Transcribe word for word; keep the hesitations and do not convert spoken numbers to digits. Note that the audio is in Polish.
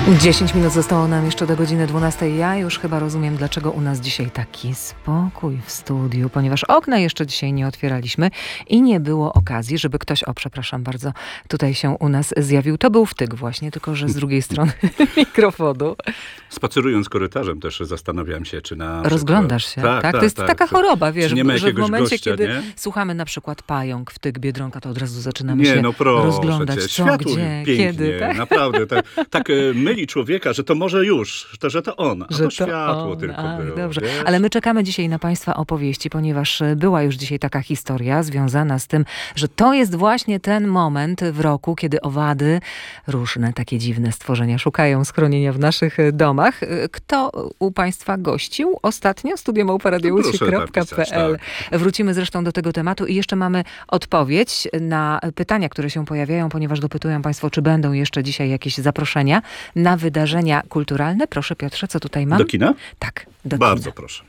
dziesięć minut zostało nam jeszcze do godziny dwunastej. Ja już chyba rozumiem, dlaczego u nas dzisiaj taki spokój w studiu, ponieważ okna jeszcze dzisiaj nie otwieraliśmy i nie było okazji, żeby ktoś, o przepraszam bardzo, tutaj się u nas zjawił. To był wtyk właśnie, tylko że z drugiej strony mikrofonu. Spacerując korytarzem też zastanawiałem się, czy na Rozglądasz przykład... się, tak? tak? tak to jest tak, taka tak. choroba, wiesz, nie ma że w momencie, gościa, kiedy nie? słuchamy na przykład pająk, wtyk, Biedronka, to od razu zaczynamy Nie, się no proszę rozglądać. cię, Co, światło gdzie, pięknie, kiedy, tak? naprawdę. Tak, tak e, myli człowieka, że to może już, to, że to on, a Że to, to światło on. tylko Ach, było. dobrze. Wiesz? Ale my czekamy dzisiaj na Państwa opowieści, ponieważ była już dzisiaj taka historia związana z tym, że to jest właśnie ten moment w roku, kiedy owady, różne takie dziwne stworzenia szukają schronienia w naszych domach. Kto u Państwa gościł ostatnio? studio małpa radio łódź kropka pe el. Tak. Wrócimy zresztą do tego tematu i jeszcze mamy odpowiedź na pytania, które się pojawiają, ponieważ dopytują Państwo, czy będą jeszcze dzisiaj jakieś zaproszenia na wydarzenia kulturalne. Proszę Piotrze, co tutaj mam? Do kina? Tak, do Bardzo kina. proszę.